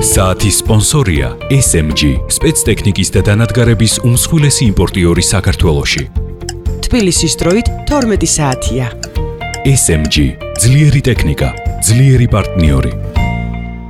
საათის სპონსორია SMG, სპეცტექნიკის და დანადგარების უმსხვილესი იმპორტიორი საქართველოში. თბილისის დროით 12 საათია. SMG, ძლიერი ტექნიკა, ძლიერი პარტნიორი.